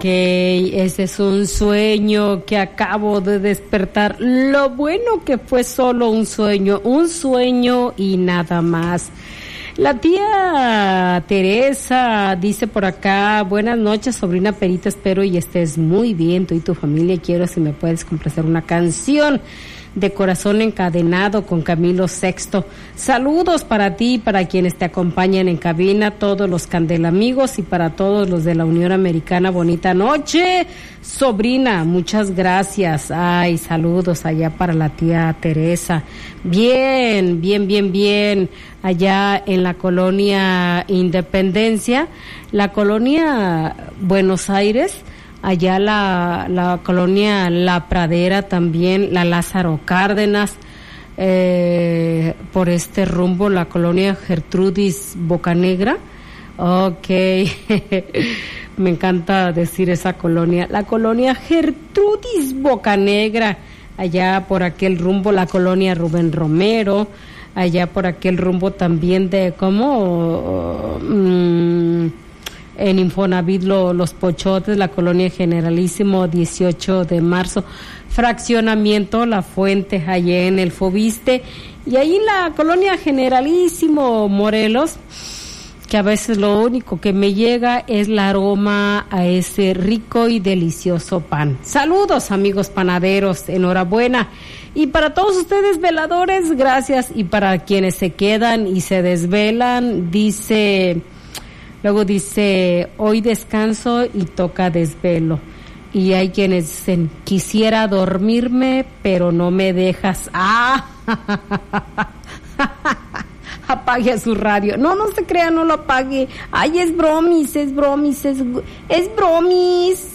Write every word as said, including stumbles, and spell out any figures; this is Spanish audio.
ese es un sueño que acabo de despertar. Lo bueno que fue solo un sueño, un sueño y nada más. La tía Teresa dice por acá: buenas noches, sobrina Perita, espero y estés muy bien, tú y tu familia. Quiero si me puedes complacer una canción de Corazón Encadenado con Camilo Sexto. Saludos para ti y para quienes te acompañan en cabina, todos los candelamigos y para todos los de la Unión Americana. Bonita noche, sobrina, muchas gracias. Ay, saludos allá para la tía Teresa. Bien, bien, bien, bien. Allá en la colonia Independencia, la colonia Buenos Aires, allá la, la colonia La Pradera también, la Lázaro Cárdenas, eh, por este rumbo, la colonia Gertrudis Bocanegra. Ok, me encanta decir esa colonia, la colonia Gertrudis Bocanegra, allá por aquel rumbo, la colonia Rubén Romero, allá por aquel rumbo también de como mmm, en Infonavit lo, Los Pochotes, la colonia Generalísimo, dieciocho de marzo, fraccionamiento La Fuente, allá en el Fobiste, y ahí en la colonia Generalísimo Morelos, que a veces lo único que me llega es el aroma a ese rico y delicioso pan. Saludos, amigos panaderos, enhorabuena. Y para todos ustedes veladores, gracias. Y para quienes se quedan y se desvelan, dice, luego dice, hoy descanso y toca desvelo. Y hay quienes dicen, quisiera dormirme, pero no me dejas. ¡Ah! Apague su radio. No, no se crea, no lo apague. Ay, es bromis, es bromis, es, es bromis.